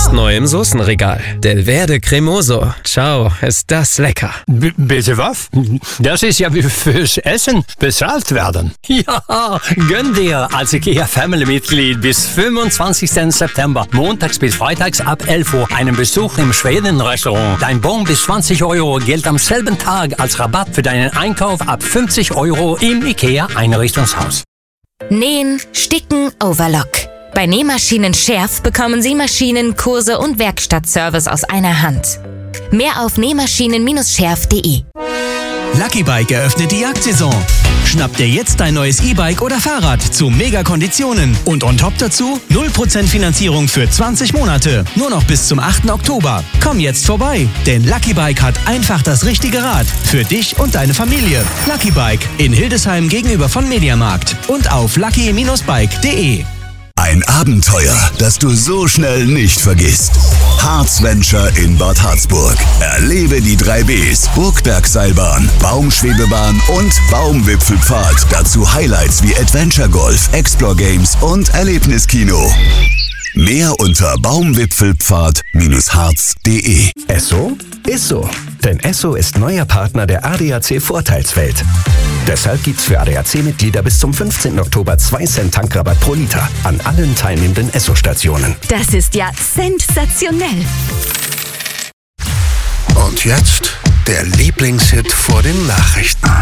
Jetzt neu im Soßenregal. Del Verde Cremoso. Ciao, ist das lecker. Bitte was? Das ist ja wie fürs Essen bezahlt werden. Ja, gönn dir als IKEA-Family-Mitglied bis 25. September, montags bis freitags ab 11 Uhr, einen Besuch im Schweden-Restaurant. Dein Bon bis 20 Euro gilt am selben Tag als Rabatt für deinen Einkauf ab 50 Euro im IKEA-Einrichtungshaus. Nähen, Sticken, Overlock. Bei Nähmaschinen Scherf bekommen Sie Maschinen, Kurse und Werkstattservice aus einer Hand. Mehr auf nähmaschinen-scherf.de. Lucky Bike eröffnet die Jagdsaison. Schnapp dir jetzt dein neues E-Bike oder Fahrrad zu Mega-Konditionen. Und on top dazu 0% Finanzierung für 20 Monate. Nur noch bis zum 8. Oktober. Komm jetzt vorbei, denn Lucky Bike hat einfach das richtige Rad. Für dich und deine Familie. Lucky Bike in Hildesheim gegenüber von Mediamarkt. Und auf lucky-bike.de. Ein Abenteuer, das du so schnell nicht vergisst. Harz Venture in Bad Harzburg. Erlebe die 3 Bs, Burgbergseilbahn, Baumschwebebahn und Baumwipfelpfad. Dazu Highlights wie Adventure Golf, Explore Games und Erlebniskino. Mehr unter baumwipfelpfad-harz.de. Esso ist so. Denn Esso ist neuer Partner der ADAC Vorteilswelt. Deshalb gibt's für ADAC-Mitglieder bis zum 15. Oktober 2 Cent Tankrabatt pro Liter an allen teilnehmenden Esso-Stationen. Das ist ja sensationell. Und jetzt der Lieblingshit vor den Nachrichten.